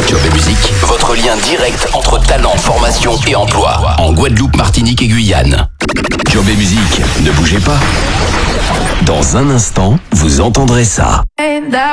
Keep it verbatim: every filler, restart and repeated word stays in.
Job et musique, votre lien direct entre talent, formation et emploi. En Guadeloupe, Martinique et Guyane. Job et musique, ne bougez pas. Dans un instant, vous entendrez ça.